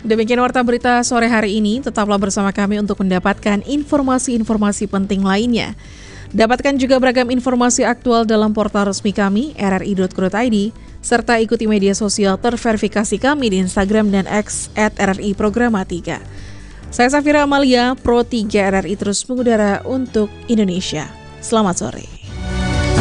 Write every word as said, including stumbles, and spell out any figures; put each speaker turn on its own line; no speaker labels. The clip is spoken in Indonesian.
Demikian warta berita sore hari ini, tetaplah bersama kami untuk mendapatkan informasi-informasi penting lainnya. Dapatkan juga beragam informasi aktual dalam portal resmi kami, r r i dot co dot i d, serta ikuti media sosial terverifikasi kami di Instagram dan X at r r i programatika. Saya Safira Amalia, Pro tiga R R I terus mengudara untuk Indonesia. Selamat sore.